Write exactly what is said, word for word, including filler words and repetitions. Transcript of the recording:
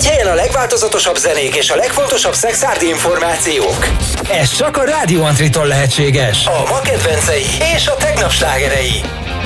Figyeljen a legváltozatosabb zenék és a legfontosabb szexárdi információk. Ez csak a Rádió Antritól lehetséges. A ma kedvencei és a tegnap slágerei.